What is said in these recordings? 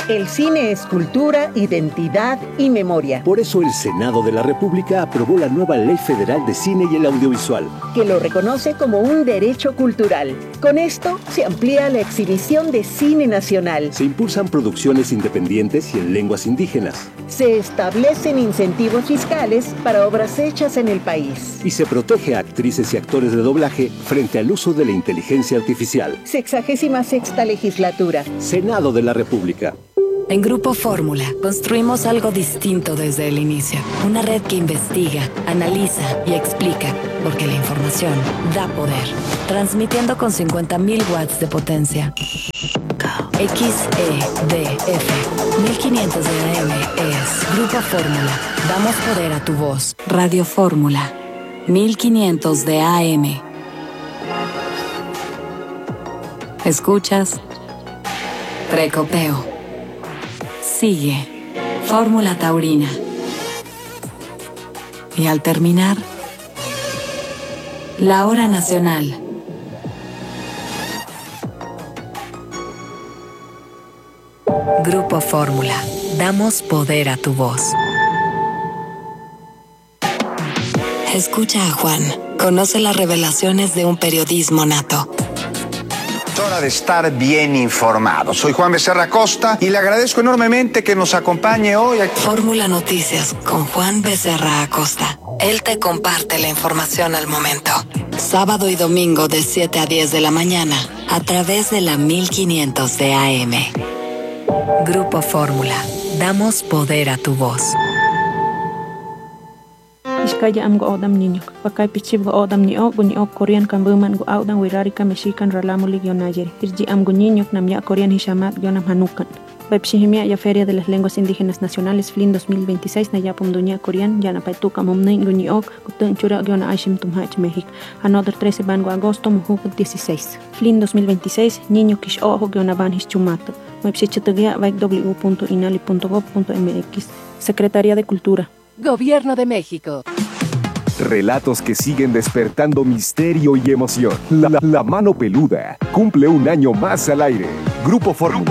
El cine es cultura, identidad y memoria. Por eso el Senado de la República aprobó la nueva Ley Federal de Cine y el Audiovisual, que lo reconoce como un derecho cultural. Con esto se amplía la exhibición de cine nacional. Se impulsan producciones independientes y en lenguas indígenas. Se establecen incentivos fiscales para obras hechas en el país. Y se protege a actrices y actores de doblaje frente al uso de la inteligencia artificial. 66ª legislatura. Senado de la República. En Grupo Fórmula construimos algo distinto desde el inicio. Una red que investiga, analiza y explica, porque la información da poder. Transmitiendo con 50.000 watts de potencia. XEDF 1500 de AM es Grupo Fórmula. Damos poder a tu voz. Radio Fórmula 1500 de AM. ¿Escuchas? Precopeo. Sigue Fórmula Taurina. Y al terminar, la hora nacional. Grupo Fórmula. Damos poder a tu voz. Escucha a Juan. Conoce las revelaciones de un periodismo nato. Es hora de estar bien informado. Soy Juan Becerra Costa y le agradezco enormemente que nos acompañe hoy aquí. Fórmula Noticias con Juan Becerra Acosta. Él te comparte la información al momento. Sábado y domingo de 7 a 10 de la mañana a través de la 1500 de AM. Grupo Fórmula. Damos poder a tu voz. Iskaya am go odam niño. Pakai pichib go odam ni o Korean kan buman go audan wirarika mexican ralamu ligionayeri. Irji am go niño nam ya Korean hishamat gionam hanukan. Bepshihimia ya Feria de las Lenguas Indígenas Nacionales FLIN 2026 na yapum dunia Korean ya na paituka momnein go ni ok kutun chura giona aishim tumhach México. Another 13 ban go agosto mujuk 16. FLIN 2026 niño kish ojo giona ban hischumato. Website www.inali.gov.mx. Secretaría de Cultura. Gobierno de México. Relatos que siguen despertando misterio y emoción. La mano peluda cumple un año más al aire. Grupo Fórmula.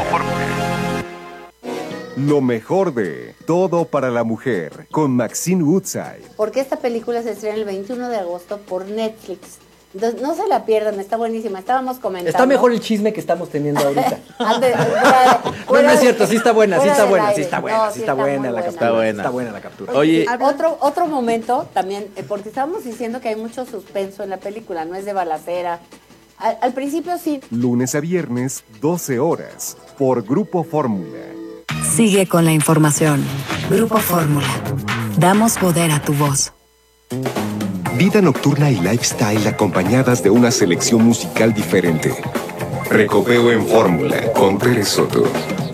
Lo mejor de Todo para la Mujer con Maxine Woodside. Porque esta película se estrena el 21 de agosto por Netflix. Entonces, no se la pierdan, está buenísima. Estábamos comentando. Está mejor el chisme que estamos teniendo ahorita. No es cierto, sí está buena, sí está buena, la captura. Está buena la captura. Oye, otro momento también, porque estábamos diciendo que hay mucho suspenso en la película, no es de balacera. Al principio sí. Lunes a viernes, 12 horas, por Grupo Fórmula. Sigue con la información. Grupo Fórmula. Damos poder a tu voz. Vida nocturna y lifestyle acompañadas de una selección musical diferente. Recopeo en Fórmula con Tere Soto.